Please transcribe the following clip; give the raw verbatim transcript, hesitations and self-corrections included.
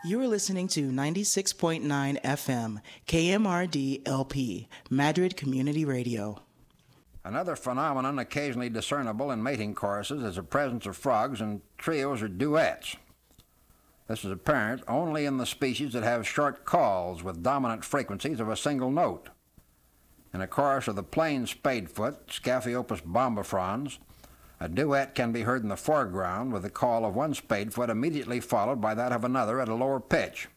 You are listening to ninety-six point nine F M, K M R D L P, Madrid Community Radio. Another phenomenon occasionally discernible in mating choruses is the presence of frogs in trios or duets. This is apparent only in the species that have short calls with dominant frequencies of a single note. In a chorus of the plain spadefoot, Scaphiopas bombifrons, a duet can be heard in the foreground with the call of one spadefoot immediately followed by that of another at a lower pitch.